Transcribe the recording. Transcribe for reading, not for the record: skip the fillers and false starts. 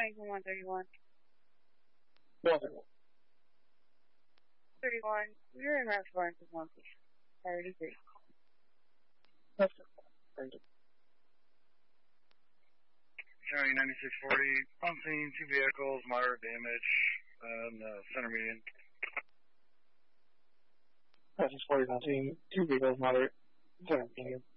County 131. What? 31. We're in Route 4 into 1, please. Priority 3. That's it. Thank you. County 9640, on scene, 2 vehicles, moderate damage, center median. 9640, 2 vehicles, moderate, center median.